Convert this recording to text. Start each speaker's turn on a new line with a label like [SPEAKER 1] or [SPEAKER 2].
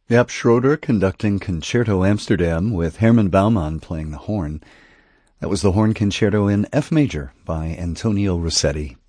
[SPEAKER 1] Jaap Schroeder conducting Concerto Amsterdam with Herman Baumann playing the horn. That was the Horn Concerto in F major by Antonio Rossetti.